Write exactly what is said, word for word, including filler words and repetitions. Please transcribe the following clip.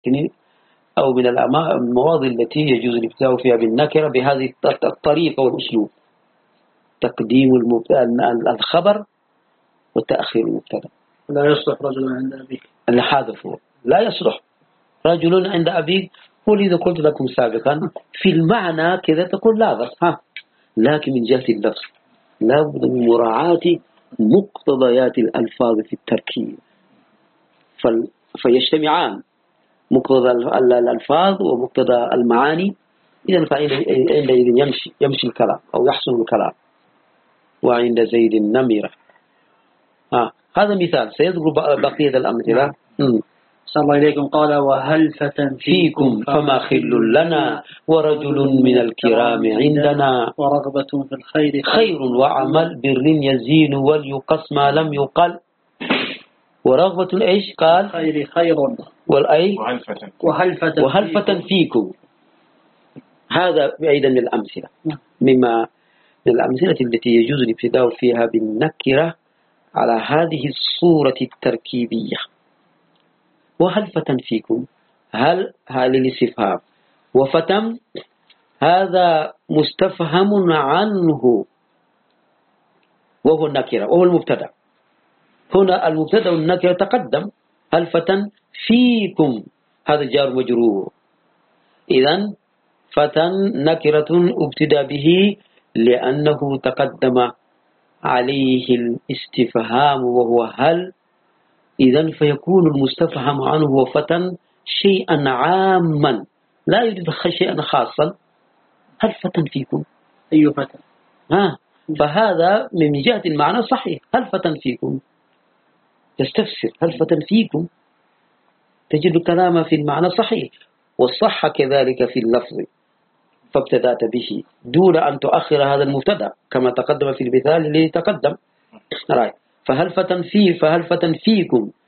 المتن أو من المواضع التي يجوز الابتداء فيها بالنكرة بهذه الطريقة والأسلوب: تقديم الخبر وتأخير المبتدا. لا يصلح رجل عند أبيك، هذا هو لا يصلح رجل عند أبيك. ولذا قلت لكم سابقا في المعنى كذا تقول لا بس ها، لكن من جهة اللفظ لا بد من مراعاة مقتضيات الألفاظ في التركيب، فيجتمعان مقتضى الألفاظ ومقتضى المعاني. إذن فعندئذ يمشي يمشي الكلام أو يحسن الكلام. وعند زيد النمرة. آه. هذا مثال، سيذكر بقية الأمثلة. صلى الله إليكم. قال: وهلفة فيكم فما خل لنا ورجل من الكرام عندنا ورغبة في الخير خير وعمل بر يزين وليقص ما لم يقل. ورغبة إيش قال؟ خير خير والأي وهلفة وهلفة, وهلفة فيكم. هذا أيضا من الأمثلة، مما من الأمثلة التي يجوز الابتداء فيها بالنكرة على هذه الصورة التركيبية. وهلفة فيكم، هل هل الاستفهام، وفتم هذا مستفهم عنه وهو النكرة وهو المبتدأ. هنا المبتدأ والنكرة تقدم. هلفة فيكم هذا جار مجرور. إذن فتى نكرة ابتدى به لأنه تقدم عليه الاستفهام وهو هل. إذن فيكون المستفهم عنه هو فتى شيئا عاما لا يريد شيئا خاصا. هل فتى فيكم؟ أي فتى؟ ها، فهذا من جهة المعنى صحيح. هل فتى فيكم تستفسر هل فتى فيكم، تجد كلامه في المعنى صحيح، والصح كذلك في اللفظ، فابتدأت به دون أن تؤخر هذا المبتدأ كما تقدم في المثال الذي تقدم. فهل فتى فيه فهل فتى فيكم